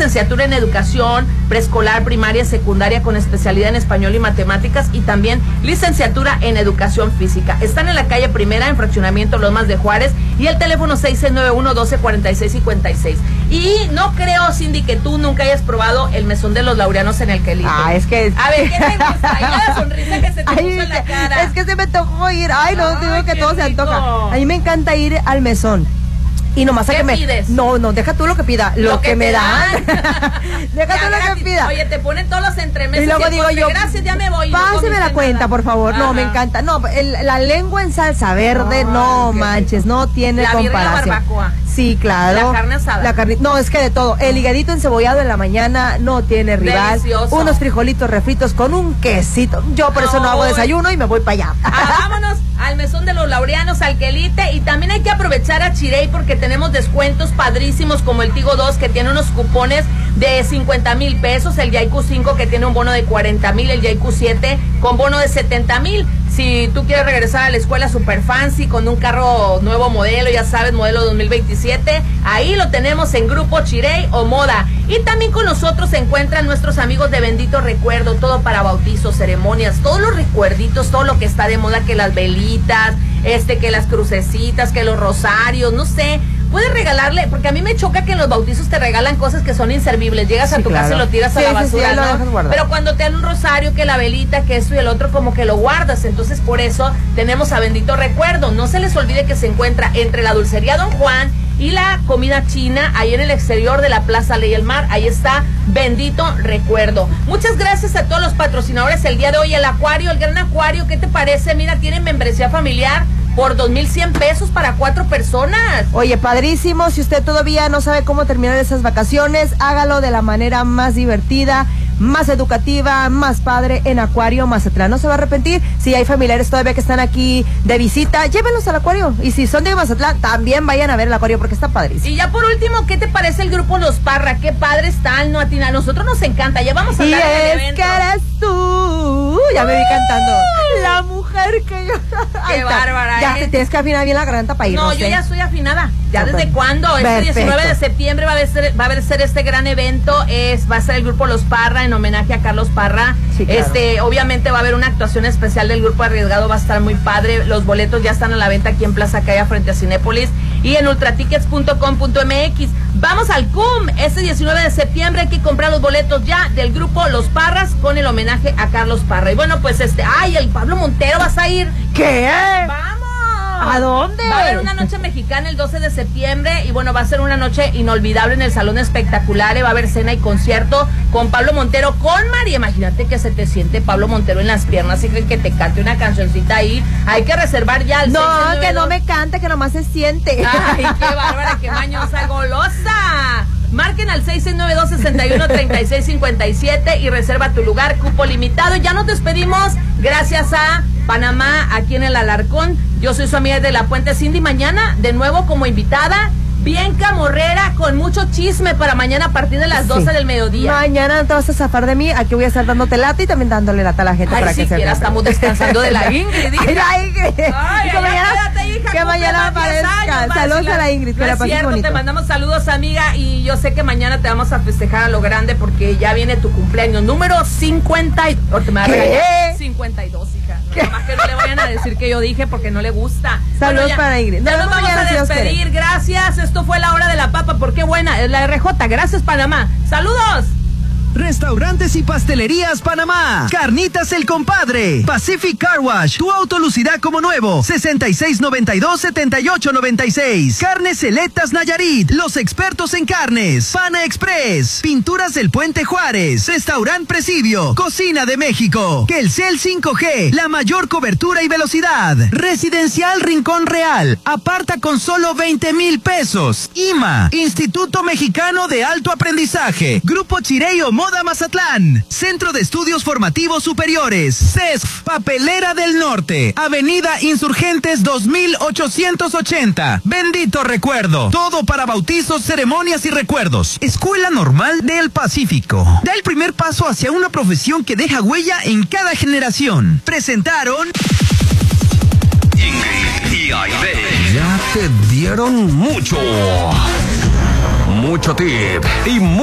licenciatura en educación preescolar, primaria, secundaria con especialidad en español y matemáticas y también licenciatura en educación física. Están en la calle Primera, en fraccionamiento Lomas de Juárez, y el teléfono 6691-124656. Y no creo, Cindy, que tú nunca hayas probado el mesón de los Laureanos en el Quelite. Es que... A ver, ¿qué te gusta? Ay, la sonrisa que se te puso en la cara. Es que se me tocó ir. Ay, no, digo que todo rico. Se antoja. A mí me encanta ir al mesón. Y nomás a que me... pides? No, deja tú lo que pida. Lo que me dan. Deja tú lo que pida. Oye, te ponen todos los entremeses. Y luego digo yo, gracias, ya me voy. Páseme la cuenta, por favor. No, me encanta. No, la lengua en salsa verde, no manches, no tiene comparación. La barbacoa. Sí, claro. La carne asada. No, es que de todo. El hígadito encebollado en la mañana no tiene rival. Delicioso. Unos frijolitos refritos con un quesito. Yo por eso no hago desayuno y me voy para allá. Vámonos al mesón de los Laureanos, al Quelite. Y también hay que aprovechar a Chirey porque tenemos descuentos padrísimos como el Tigo 2 que tiene unos cupones de 50,000 pesos, el Yaiku 5 que tiene un bono de 40,000, el Yaiku 7 con bono de 70,000. Si tú quieres regresar a la escuela super fancy con un carro nuevo modelo, ya sabes, modelo 2027, ahí lo tenemos en Grupo Chirey o Moda. Y también con nosotros se encuentran nuestros amigos de Bendito Recuerdo, todo para bautizos, ceremonias, todos los recuerditos, todo lo que está de moda, que las velitas, que las crucecitas, que los rosarios, no sé. Puedes regalarle, porque a mí me choca que en los bautizos te regalan cosas que son inservibles. Llegas a tu casa y lo tiras a la basura, ¿no? Pero cuando te dan un rosario, que la velita, que esto y el otro, como que lo guardas. Entonces, por eso tenemos a Bendito Recuerdo. No se les olvide que se encuentra entre la Dulcería Don Juan y la comida china, ahí en el exterior de la Plaza Ley el Mar. Ahí está Bendito Recuerdo. Muchas gracias a todos los patrocinadores el día de hoy. El acuario, el gran acuario, ¿qué te parece? Mira, tienen membresía familiar por 2,100 pesos para 4 personas. Oye, padrísimo. Si usted todavía no sabe cómo terminar esas vacaciones, hágalo de la manera más divertida, más educativa, más padre en Acuario Mazatlán. No se va a arrepentir. Si hay familiares todavía que están aquí de visita, llévenlos al Acuario. Y si son de Mazatlán, también vayan a ver el Acuario porque está padrísimo. Y ya por último, ¿qué te parece el grupo Los Parra? Qué padre están, ¿no? A nosotros nos encanta. Ya vamos a hablar del evento. Y es que eres tú. Ya me vi cantando. La mujer que yo... Qué bárbara, Ya te tienes que afinar bien la garganta para ir. No, yo ya estoy afinada. ¿Ya desde cuándo? Este 19 de septiembre va a ser este gran evento. Va a ser el grupo Los Parra en homenaje a Carlos Parra. Sí, claro. Obviamente va a haber una actuación especial del grupo Arriesgado. Va a estar muy padre. Los boletos ya están a la venta aquí en Plaza Caya frente a Cinépolis y en ultratickets.com.mx. Vamos al CUM. Este 19 de septiembre hay que comprar los boletos ya del grupo Los Parras con el homenaje a Carlos Parra. Y bueno, pues el Pablo Montero, ¿vas a ir? ¿Qué? ¡Vamos! ¿A dónde? Va a haber una noche mexicana el 12 de septiembre y bueno, va a ser una noche inolvidable en el Salón Espectacular. Va a haber cena y concierto con Pablo Montero, con María. Imagínate que se te siente Pablo Montero en las piernas y que te cante una cancioncita ahí. Hay que reservar ya el No, que no me cante, que nomás se siente. Ay, qué bárbara, qué mañosa, golosa. Marquen al 6692-613657 y reserva tu lugar, cupo limitado. Y ya nos despedimos gracias a Panamá, aquí en el Alarcón. Yo soy su amiga de la Puente, Cindy. Mañana, de nuevo como invitada, bien camorrera, con mucho chisme para mañana a partir de las 12 del mediodía. Mañana no te vas a zafar de mí, aquí voy a estar dándote lata y también dándole lata a la gente. Ay, para que siquiera estamos descansando de la Ingrid. Ay, la Ingrid. Ay, que mañana, quédate, hija, que mañana aparezca. Saludos a la Ingrid. No es cierto, te mandamos saludos, amiga, y yo sé que mañana te vamos a festejar a lo grande porque ya viene tu cumpleaños número 50. Te me va a regañar. 52, hija. No, más que no le vayan a decir que yo dije porque no le gusta. Saludos para Ingrid. Ya nos vamos a despedir. Gracias. Esto fue La Hora de la Papa. ¿Por qué buena? Es la RJ. Gracias, Panamá. ¡Saludos! Restaurantes y Pastelerías Panamá. Carnitas El Compadre. Pacific Car Wash. Tu auto lucirá como nuevo. 6692-7896. Carnes Selectas Nayarit. Los expertos en carnes. Pana Express. Pinturas del Puente Juárez. Restaurant Presidio. Cocina de México. Telcel 5G. La mayor cobertura y velocidad. Residencial Rincón Real. Aparta con solo 20,000 pesos. IMA. Instituto Mexicano de Alto Aprendizaje. Grupo Chirey o Moda Mazatlán. Centro de Estudios Formativos Superiores. CESF. Papelera del Norte. Avenida Insurgentes 2880. Bendito Recuerdo. Todo para bautizos, ceremonias y recuerdos. Escuela Normal del Pacífico. Da el primer paso hacia una profesión que deja huella en cada generación. Presentaron... Ingrid y Aide. Ya te dieron mucho tip y